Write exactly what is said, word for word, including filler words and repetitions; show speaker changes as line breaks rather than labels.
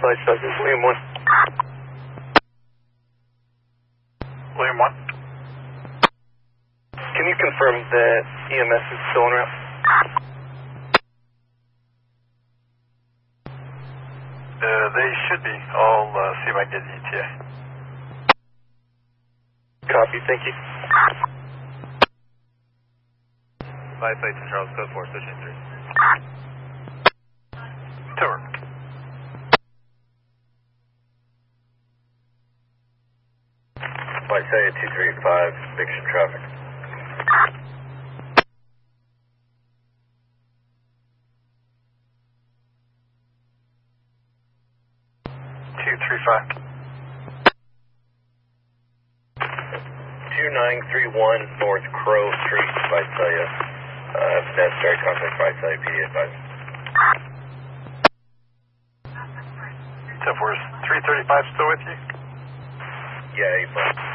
Flight subject, William one.
William one.
Can you confirm that E M S is still en route?
Uh, they should be. I'll uh, see if I can get E T A.
Copy, thank you.
Five Flight Central Charles, code four, switching three.
Tour.
Flight Cellular two three five, fiction traffic.
two three five.
two nine three one North Crow Street, Flight Cellular. Uh, if necessary, contact Flight Cellular P D advice.
So, is three thirty-five still with you?
Yeah, eight